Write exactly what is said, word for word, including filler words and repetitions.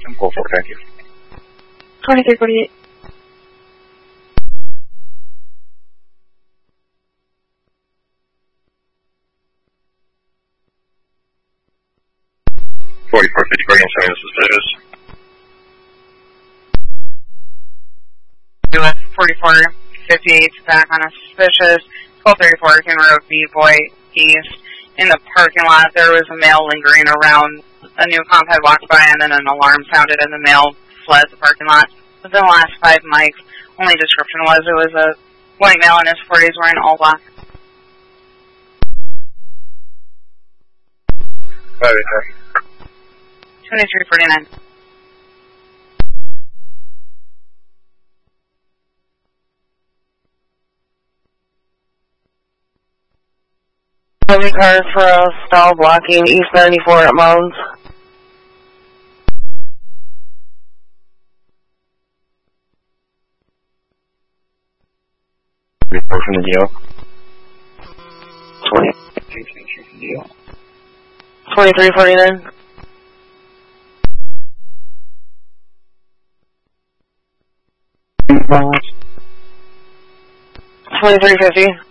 I'm cool for thank you. twenty-three forty-eight. forty-four fifty, Guardian seven suspicious. U S forty-four fifty-eight back on a suspicious. twelve thirty-four King Road, B-Boy East. In the parking lot, there was a male lingering around. A new comp had walked by and then an alarm sounded and the male fled the parking lot. Within the last five mics, only description was it was a white male in his forties wearing all black. five eight twenty-three forty-nine. Heavy car for a stall blocking East ninety-four at Mounds. Report from the D O. twenty. twenty-three forty-nine. twenty-three fifty.